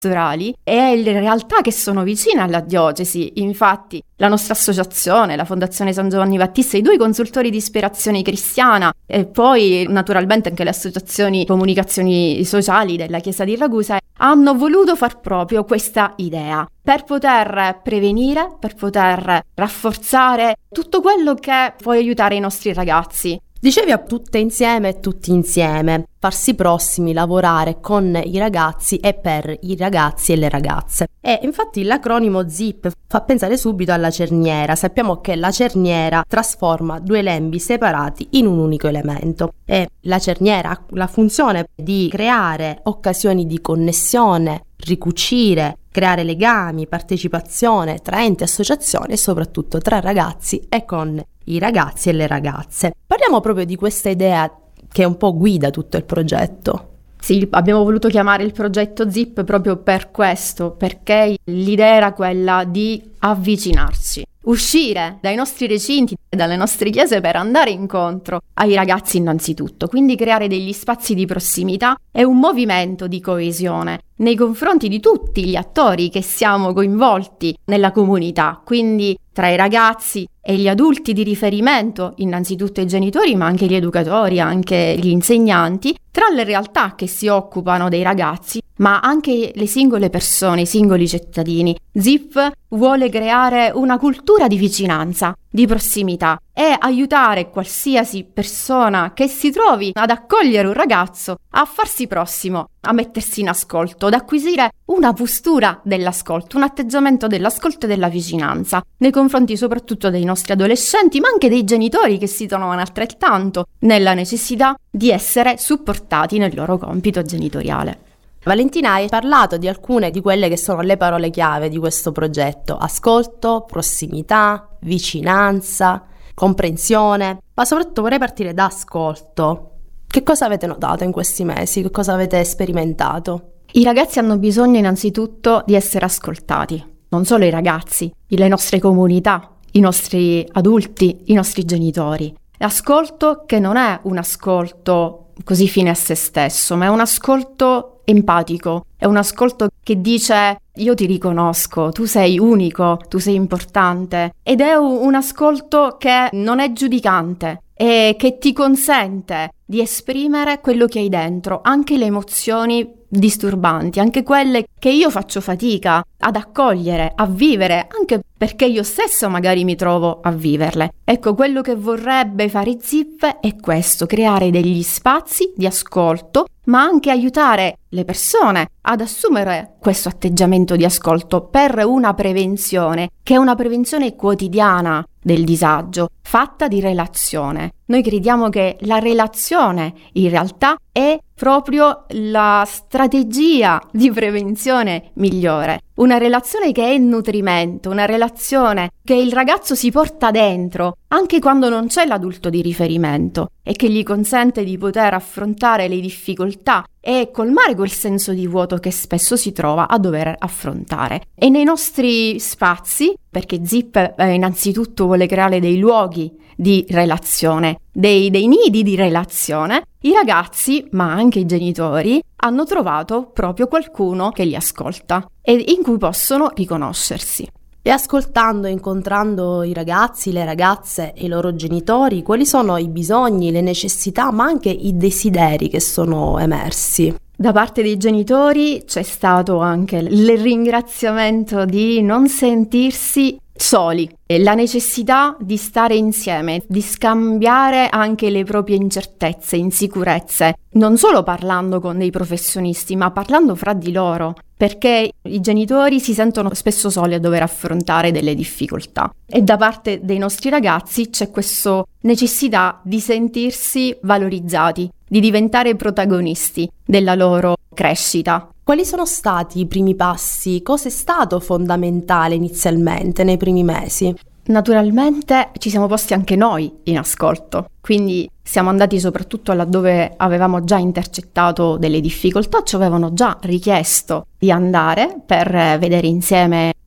pastorali e le realtà che sono vicine alla diocesi. Infatti la nostra associazione, la Fondazione San Giovanni Battista, i 2 consultori di ispirazione cristiana e poi naturalmente anche le associazioni comunicazioni sociali della Chiesa di Ragusa hanno voluto far proprio questa idea per poter prevenire, per poter rafforzare tutto quello che può aiutare i nostri ragazzi. Dicevi a tutte insieme e tutti insieme, farsi prossimi, lavorare con i ragazzi e per i ragazzi e le ragazze. E infatti l'acronimo ZIP fa pensare subito alla cerniera. Sappiamo che la cerniera trasforma 2 lembi separati in un unico elemento e la cerniera ha la funzione di creare occasioni di connessione, ricucire, creare legami, partecipazione tra enti, associazioni e soprattutto tra ragazzi e con i ragazzi e le ragazze. Parliamo proprio di questa idea che un po' guida tutto il progetto. Sì, abbiamo voluto chiamare il progetto ZIP proprio per questo, perché l'idea era quella di avvicinarci, uscire dai nostri recinti, dalle nostre chiese per andare incontro ai ragazzi innanzitutto, quindi creare degli spazi di prossimità e un movimento di coesione nei confronti di tutti gli attori che siamo coinvolti nella comunità, quindi tra i ragazzi e gli adulti di riferimento, innanzitutto i genitori, ma anche gli educatori, anche gli insegnanti, tra le realtà che si occupano dei ragazzi, ma anche le singole persone, i singoli cittadini. ZIP vuole creare una cultura di vicinanza, di prossimità e aiutare qualsiasi persona che si trovi ad accogliere un ragazzo a farsi prossimo, a mettersi in ascolto, ad acquisire una postura dell'ascolto, un atteggiamento dell'ascolto e della vicinanza nei confronti soprattutto dei nostri adolescenti, ma anche dei genitori che si trovano altrettanto nella necessità di essere supportati nel loro compito genitoriale. Valentina, hai parlato di alcune di quelle che sono le parole chiave di questo progetto: ascolto, prossimità, vicinanza, comprensione, ma soprattutto vorrei partire da ascolto. Che cosa avete notato in questi mesi? Che cosa avete sperimentato? I ragazzi hanno bisogno innanzitutto di essere ascoltati, non solo i ragazzi, le nostre comunità, i nostri adulti, i nostri genitori. Ascolto che non è un ascolto così fine a se stesso, ma è un ascolto empatico, è un ascolto che dice: io ti riconosco, tu sei unico, tu sei importante, ed è un ascolto che non è giudicante e che ti consente di esprimere quello che hai dentro, anche le emozioni disturbanti, anche quelle che io faccio fatica ad accogliere, a vivere, anche perché io stesso magari mi trovo a viverle. Ecco, quello che vorrebbe fare ZIP è questo: creare degli spazi di ascolto, ma anche aiutare le persone ad assumere questo atteggiamento di ascolto per una prevenzione, che è una prevenzione quotidiana del disagio, fatta di relazione. Noi crediamo che la relazione in realtà è proprio la strategia di prevenzione migliore. Una relazione che è nutrimento, una relazione che il ragazzo si porta dentro anche quando non c'è l'adulto di riferimento e che gli consente di poter affrontare le difficoltà e colmare quel senso di vuoto che spesso si trova a dover affrontare. E nei nostri spazi, perché ZIP innanzitutto vuole creare dei luoghi di relazione, dei nidi di relazione, i ragazzi, ma anche i genitori, hanno trovato proprio qualcuno che li ascolta e in cui possono riconoscersi. E ascoltando e incontrando i ragazzi, le ragazze e i loro genitori, quali sono i bisogni, le necessità, ma anche i desideri che sono emersi? Da parte dei genitori c'è stato anche il ringraziamento di non sentirsi soli, e la necessità di stare insieme, di scambiare anche le proprie incertezze, insicurezze, non solo parlando con dei professionisti, ma parlando fra di loro, perché i genitori si sentono spesso soli a dover affrontare delle difficoltà. E da parte dei nostri ragazzi c'è questa necessità di sentirsi valorizzati, di diventare protagonisti della loro crescita. Quali sono stati i primi passi? Cosa è stato fondamentale inizialmente nei primi mesi? Naturalmente ci siamo posti anche noi in ascolto, quindi siamo andati soprattutto laddove avevamo già intercettato delle difficoltà, ci avevano già richiesto di andare per vedere insieme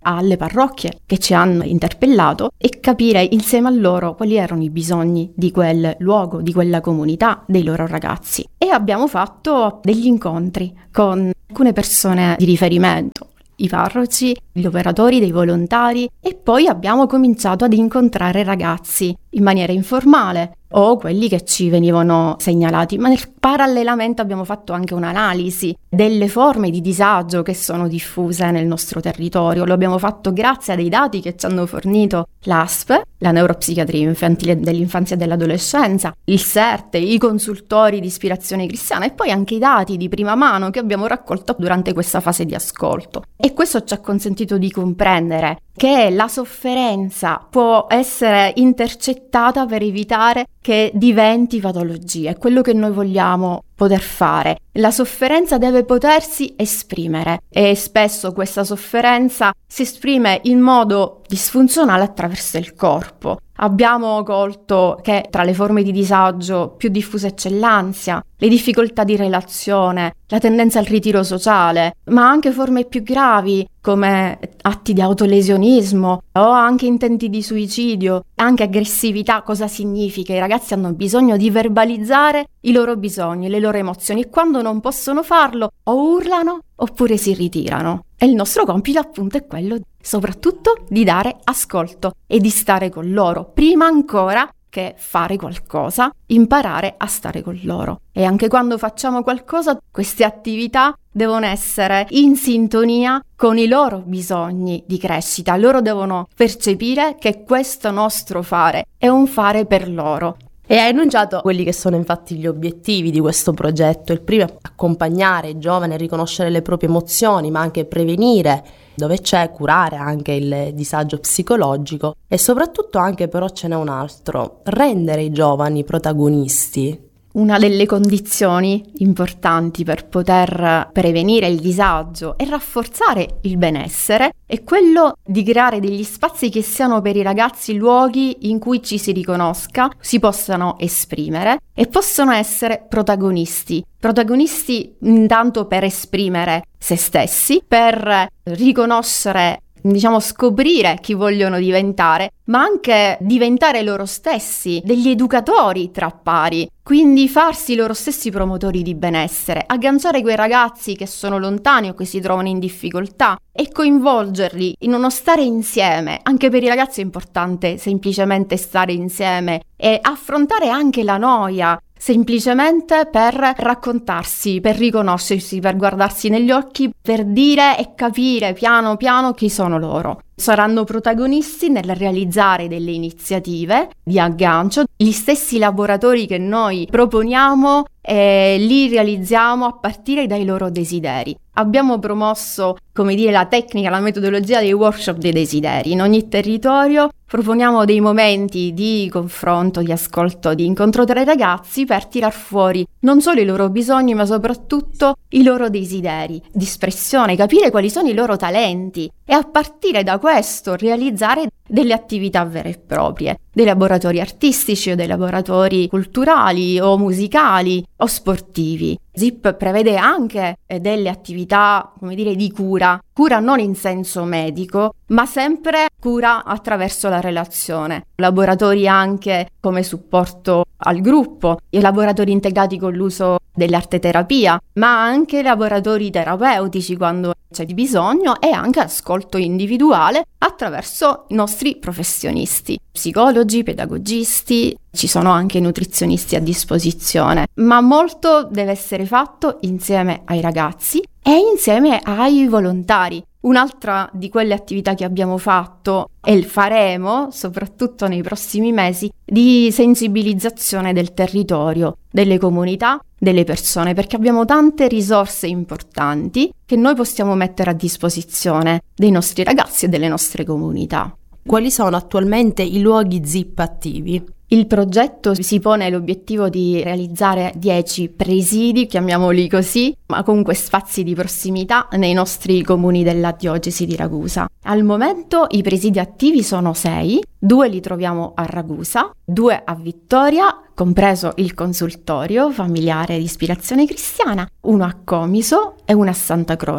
alle parrocchie che ci hanno interpellato e capire insieme a loro quali erano i bisogni di quel luogo, di quella comunità, dei loro ragazzi. E abbiamo fatto degli incontri con alcune persone di riferimento, i parroci, gli operatori, dei volontari, e poi abbiamo cominciato ad incontrare ragazzi in maniera informale o quelli che ci venivano segnalati, ma parallelamente abbiamo fatto anche un'analisi delle forme di disagio che sono diffuse nel nostro territorio. Lo abbiamo fatto grazie a dei dati che ci hanno fornito l'ASP, la neuropsichiatria infantile dell'infanzia e dell'adolescenza, il SERT, i consultori di ispirazione cristiana e poi anche i dati di prima mano che abbiamo raccolto durante questa fase di ascolto. E questo ci ha consentito di comprendere che la sofferenza può essere intercettata per evitare che diventi patologia. È quello che noi vogliamo poter fare. La sofferenza deve potersi esprimere e spesso questa sofferenza si esprime in modo disfunzionale attraverso il corpo. Abbiamo colto che tra le forme di disagio più diffuse c'è l'ansia, le difficoltà di relazione, la tendenza al ritiro sociale, ma anche forme più gravi come atti di autolesionismo o anche intenti di suicidio, anche aggressività. Cosa significa? I ragazzi hanno bisogno di verbalizzare i loro bisogni, le loro emozioni e quando non possono farlo o urlano oppure si ritirano. E il nostro compito appunto è quello soprattutto di dare ascolto e di stare con loro, prima ancora che fare qualcosa, imparare a stare con loro. E anche quando facciamo qualcosa, queste attività devono essere in sintonia con i loro bisogni di crescita. Loro devono percepire che questo nostro fare è un fare per loro. E hai enunciato quelli che sono infatti gli obiettivi di questo progetto. Il primo è accompagnare i giovani a riconoscere le proprie emozioni, ma anche prevenire, dove c'è, curare anche il disagio psicologico e soprattutto anche, però ce n'è un altro, rendere i giovani protagonisti. Una delle condizioni importanti per poter prevenire il disagio e rafforzare il benessere è quello di creare degli spazi che siano per i ragazzi luoghi in cui ci si riconosca, si possano esprimere e possono essere protagonisti. Protagonisti intanto per esprimere se stessi, per riconoscere, scoprire chi vogliono diventare, ma anche diventare loro stessi degli educatori tra pari, quindi farsi loro stessi promotori di benessere, agganciare quei ragazzi che sono lontani o che si trovano in difficoltà e coinvolgerli in uno stare insieme. Anche per i ragazzi è importante semplicemente stare insieme e affrontare anche la noia, semplicemente per raccontarsi, per riconoscersi, per guardarsi negli occhi, per dire e capire piano piano chi sono loro. Saranno protagonisti nel realizzare delle iniziative di aggancio, gli stessi laboratori che noi proponiamo e li realizziamo a partire dai loro desideri. Abbiamo promosso, la tecnica, la metodologia dei workshop dei desideri. In ogni territorio proponiamo dei momenti di confronto, di ascolto, di incontro tra i ragazzi per tirar fuori non solo i loro bisogni, ma soprattutto i loro desideri di espressione, capire quali sono i loro talenti e a partire da questo realizzare delle attività vere e proprie, dei laboratori artistici o dei laboratori culturali o musicali o sportivi. ZIP prevede anche delle attività, di cura non in senso medico, ma sempre cura attraverso la relazione. Laboratori anche come supporto al gruppo, i laboratori integrati con l'uso dell'arte terapia, ma anche laboratori terapeutici quando c'è di bisogno e anche ascolto individuale attraverso i nostri professionisti, psicologi, pedagogisti, ci sono anche nutrizionisti a disposizione, ma molto deve essere fatto insieme ai ragazzi e insieme ai volontari. Un'altra di quelle attività che abbiamo fatto e faremo, soprattutto nei prossimi mesi, di sensibilizzazione del territorio, delle comunità, delle persone, perché abbiamo tante risorse importanti che noi possiamo mettere a disposizione dei nostri ragazzi e delle nostre comunità. Quali sono attualmente i luoghi ZIP attivi? Il progetto si pone l'obiettivo di realizzare 10 presidi, chiamiamoli così, ma comunque spazi di prossimità nei nostri comuni della diocesi di Ragusa. Al momento i presidi attivi sono 6, 2 li troviamo a Ragusa, 2 a Vittoria, compreso il consultorio familiare di ispirazione cristiana, 1 a Comiso e 1 a Santa Croce.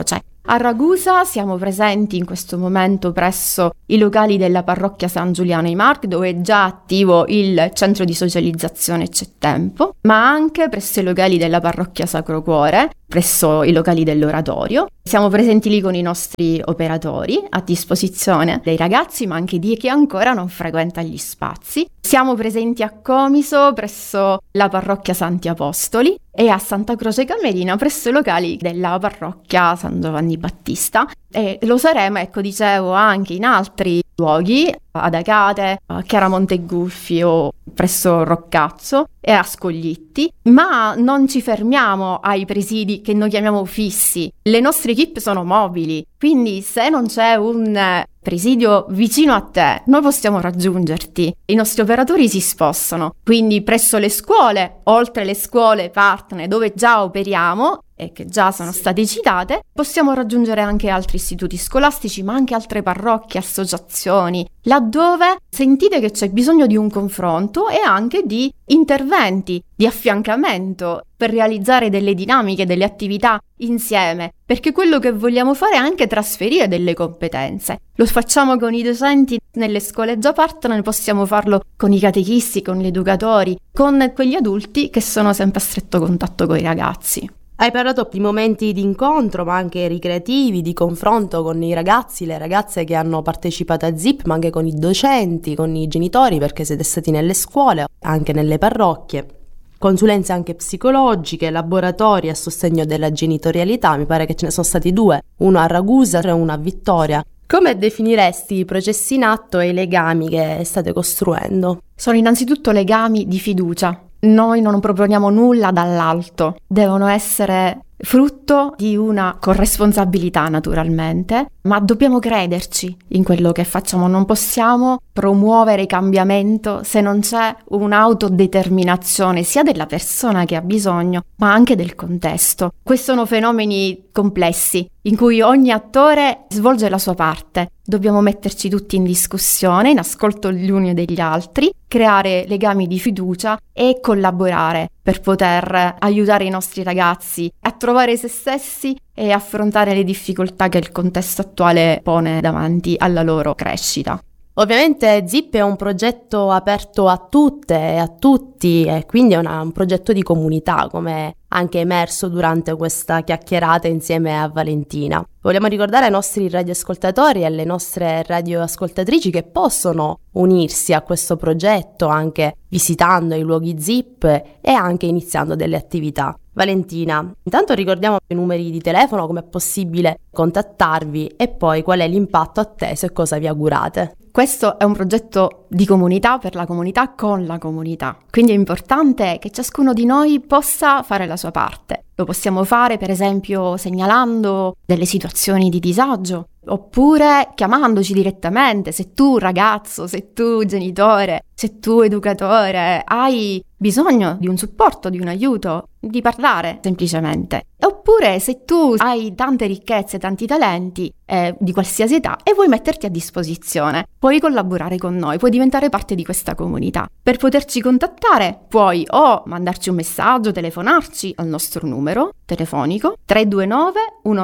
A Ragusa siamo presenti in questo momento presso i locali della parrocchia San Giuliano ai Marchi, dove è già attivo il centro di socializzazione C'è Tempo, ma anche presso i locali della parrocchia Sacro Cuore, presso i locali dell'oratorio. Siamo presenti lì con i nostri operatori a disposizione dei ragazzi, ma anche di chi ancora non frequenta gli spazi. Siamo presenti a Comiso presso la parrocchia Santi Apostoli e a Santa Croce Camerina presso i locali della parrocchia San Giovanni Battista, e lo saremo, ecco, dicevo, anche in altri luoghi, ad Acate, a Chiaramonte Guffi o presso Roccazzo e a Scoglitti, ma non ci fermiamo ai presidi che noi chiamiamo fissi. Le nostre equip sono mobili, quindi se non c'è un presidio vicino a te, noi possiamo raggiungerti. I nostri operatori si spostano, quindi presso le scuole, oltre le scuole partner dove già operiamo e che già sono state citate, possiamo raggiungere anche altri istituti scolastici, ma anche altre parrocchie, associazioni, laddove sentite che c'è bisogno di un confronto e anche di interventi di affiancamento per realizzare delle dinamiche, delle attività insieme, perché quello che vogliamo fare è anche trasferire delle competenze. Lo facciamo con i docenti nelle scuole già partner, possiamo farlo con i catechisti, con gli educatori, con quegli adulti che sono sempre a stretto contatto con i ragazzi. Hai parlato di momenti di incontro, ma anche ricreativi, di confronto con i ragazzi, le ragazze che hanno partecipato a ZIP, ma anche con i docenti, con i genitori, perché siete stati nelle scuole, anche nelle parrocchie. Consulenze anche psicologiche, laboratori a sostegno della genitorialità, mi pare che ce ne sono stati 2, uno a Ragusa e uno a Vittoria. Come definiresti i processi in atto e i legami che state costruendo? Sono innanzitutto legami di fiducia. Noi non proponiamo nulla dall'alto, devono essere frutto di una corresponsabilità naturalmente, ma dobbiamo crederci in quello che facciamo, non possiamo promuovere cambiamento se non c'è un'autodeterminazione sia della persona che ha bisogno, ma anche del contesto. Questi sono fenomeni complessi in cui ogni attore svolge la sua parte. Dobbiamo metterci tutti in discussione, in ascolto gli uni degli altri, creare legami di fiducia e collaborare per poter aiutare i nostri ragazzi a trovare se stessi e affrontare le difficoltà che il contesto attuale pone davanti alla loro crescita. Ovviamente ZIP è un progetto aperto a tutte e a tutti e quindi è un progetto di comunità, come anche emerso durante questa chiacchierata insieme a Valentina. Vogliamo ricordare ai nostri radioascoltatori e alle nostre radioascoltatrici che possono unirsi a questo progetto anche visitando i luoghi ZIP e anche iniziando delle attività. Valentina, intanto ricordiamo i numeri di telefono, come è possibile contattarvi e poi qual è l'impatto atteso e cosa vi augurate. Questo è un progetto di comunità per la comunità con la comunità, quindi è importante che ciascuno di noi possa fare la sua parte. Lo possiamo fare per esempio segnalando delle situazioni di disagio, oppure chiamandoci direttamente. Se tu ragazzo, se tu genitore, se tu educatore hai bisogno di un supporto, di un aiuto, di parlare semplicemente. Oppure se tu hai tante ricchezze, tanti talenti di qualsiasi età e vuoi metterti a disposizione, puoi collaborare con noi, puoi diventare parte di questa comunità. Per poterci contattare puoi o mandarci un messaggio, telefonarci al nostro numero telefonico 329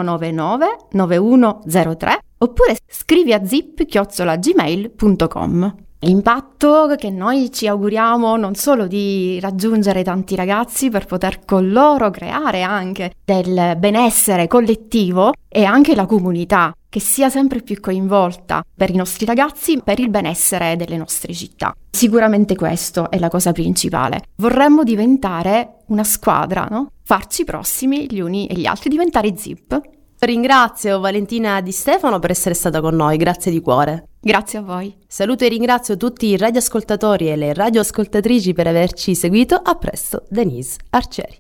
199 9103 oppure scrivi a zip@gmail.com. L'impatto che noi ci auguriamo non solo di raggiungere tanti ragazzi per poter con loro creare anche del benessere collettivo e anche la comunità che sia sempre più coinvolta per i nostri ragazzi, per il benessere delle nostre città. Sicuramente questo è la cosa principale. Vorremmo diventare una squadra, no? Farci prossimi gli uni e gli altri, diventare ZIP. Ringrazio Valentina Di Stefano per essere stata con noi, grazie di cuore. Grazie a voi. Saluto e ringrazio tutti i radioascoltatori e le radioascoltatrici per averci seguito. A presto, Denise Arcieri.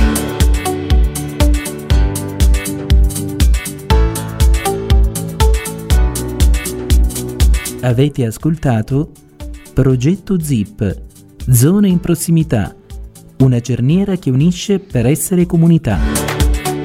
Avete ascoltato Progetto ZIP, Zone in prossimità, una cerniera che unisce per essere comunità.